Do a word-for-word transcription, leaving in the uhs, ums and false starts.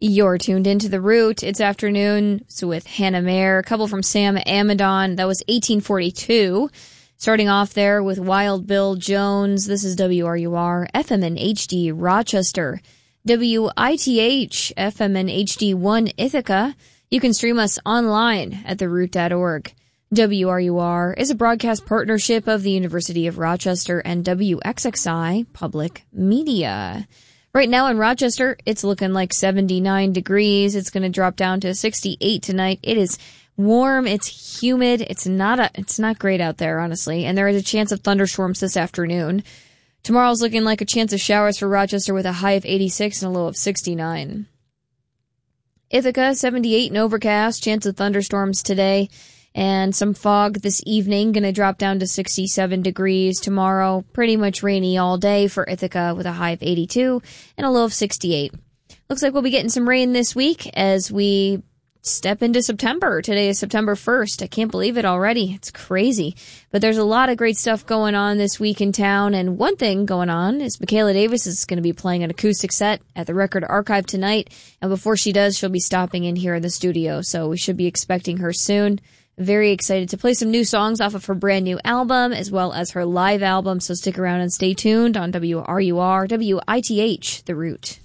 You're tuned into The Root. It's afternoon, so with Hannah Mayer, a couple from Sam Amidon. That was eighteen forty-two. Starting off there with Wild Bill Jones. This is W R U R, F M and H D Rochester. W I T H, F M and H D one Ithaca. You can stream us online at the root dot org. W R U R is a broadcast partnership of the University of Rochester and W X X I Public Media. Right now in Rochester, it's looking like seventy-nine degrees. It's going to drop down to sixty-eight tonight. It is warm. It's humid. It's not a, it's not great out there, honestly. And there is a chance of thunderstorms this afternoon. Tomorrow's looking like a chance of showers for Rochester with a high of eighty-six and a low of sixty-nine. Ithaca, seventy-eight and overcast. Chance of thunderstorms today. And some fog this evening, going to drop down to sixty-seven degrees tomorrow. Pretty much rainy all day for Ithaca with a high of eighty-two and a low of sixty-eight. Looks like we'll be getting some rain this week as we step into September. Today is September first. I can't believe it already. It's crazy. But there's a lot of great stuff going on this week in town. And one thing going on is Michaela Davis is going to be playing an acoustic set at the Record Archive tonight. And before she does, she'll be stopping in here in the studio. So we should be expecting her soon. Very excited to play some new songs off of her brand new album as well as her live album. So stick around and stay tuned on W R U R, W I T H, The Root.